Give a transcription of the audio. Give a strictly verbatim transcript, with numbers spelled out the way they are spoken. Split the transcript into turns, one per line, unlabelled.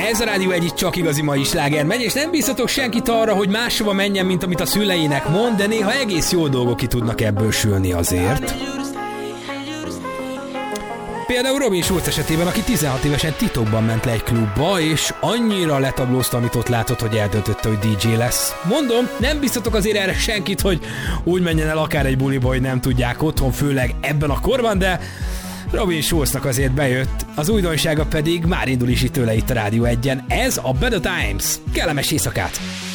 Ez a Rádió egy csak igazi mai sláger megy, és nem bízhatok senkit arra, hogy máshova menjen, mint amit a szüleinek mond, de néha egész jó dolgok ki tudnak ebből sülni azért. Például Robin Schulz esetében, aki tizenhat évesen titokban ment le egy klubba, és annyira letaglózta, amit ott látott, hogy eldöntötte, hogy dé dzsé lesz. Mondom, nem biztatok azért erre senkit, hogy úgy menjen el akár egy buliba, hogy nem tudják otthon, főleg ebben a korban, de Robin Schulznak azért bejött, az újdonsága pedig már indul is itt tőle itt a Rádió egyen. Ez a Better Times. Kellemes éjszakát!